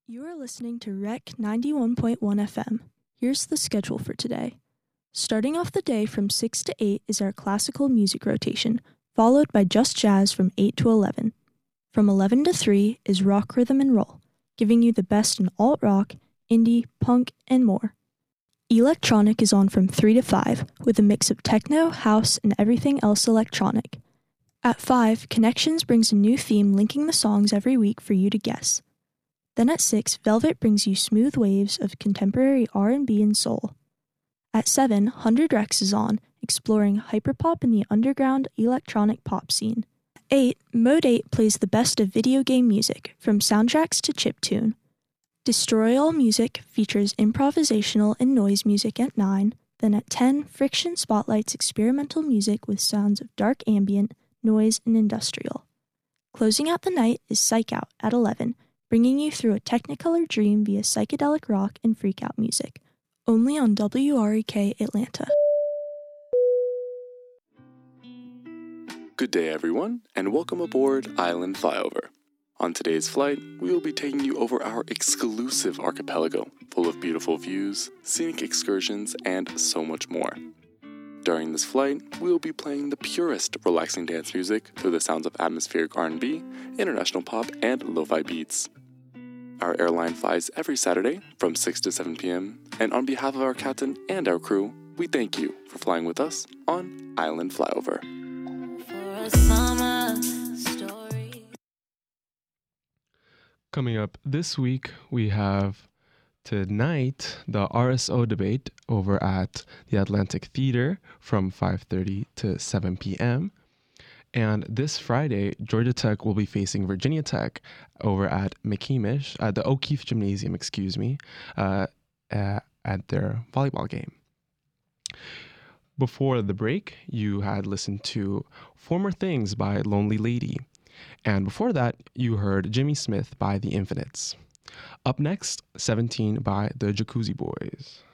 You are listening to Rec 91.1 FM. Here's the schedule for today. Starting off the day from 6 to 8 is our classical music rotation, followed by Just Jazz from 8 to 11. From 11 to 3 is Rock, Rhythm, and Roll, giving you the best in alt-rock, indie, punk, and more. Electronic is on from 3 to 5, with a mix of techno, house, and everything else electronic. At 5, Connections brings a new theme linking the songs every week for you to guess. Then at 6, Velvet brings you smooth waves of contemporary R&B and soul. At 7, 100 Rex is on, exploring hyperpop in the underground electronic pop scene. At 8, Mode 8 plays the best of video game music, from soundtracks to chiptune. Destroy All Music features improvisational and noise music at 9. Then at 10, Friction spotlights experimental music with sounds of dark ambient, noise, and industrial. Closing out the night is Psych Out at 11, bringing you through a Technicolor dream via psychedelic rock and freakout music, only on WREK Atlanta. Good day, everyone, and welcome aboard Island Flyover. On today's flight, we will be taking you over our exclusive archipelago, full of beautiful views, scenic excursions, and so much more. During this flight, we will be playing the purest relaxing dance music through the sounds of atmospheric R&B, international pop, and lo-fi beats. Our airline flies every Saturday from 6 to 7 p.m., and on behalf of our captain and our crew, we thank you for flying with us on Island Flyover. For a summer story. Coming up this week, we have tonight the RSO debate over at the Atlantic Theater from 5:30 to 7 p.m. And this Friday, Georgia Tech will be facing Virginia Tech over at McKeemish, at the O'Keefe Gymnasium, at their volleyball game. Before the break, you had listened to Former Things by Lonely Lady. And before that, you heard Jimmy Smith by The Infinites. Up next, 17 by the Jacuzzi Boys.